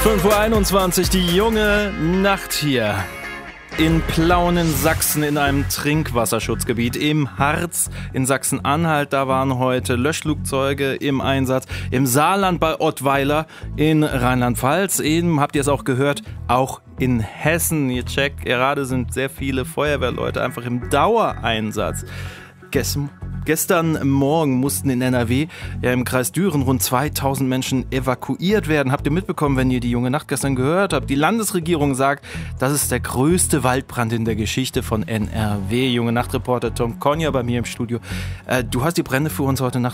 5:21 Uhr, die junge Nacht hier. In Plauen in Sachsen in einem Trinkwasserschutzgebiet. Im Harz in Sachsen-Anhalt, da waren heute Löschflugzeuge im Einsatz. Im Saarland bei Ottweiler, in Rheinland-Pfalz, eben habt ihr es auch gehört, auch in Hessen. Ihr checkt, gerade sind sehr viele Feuerwehrleute einfach im Dauereinsatz. Gestern Morgen mussten in NRW, ja im Kreis Düren, rund 2000 Menschen evakuiert werden. Habt ihr mitbekommen, wenn ihr die junge Nacht gestern gehört habt? Die Landesregierung sagt, das ist der größte Waldbrand in der Geschichte von NRW. Junge Nacht-Reporter Tom Konja bei mir im Studio. Du hast die Brände für uns heute Nacht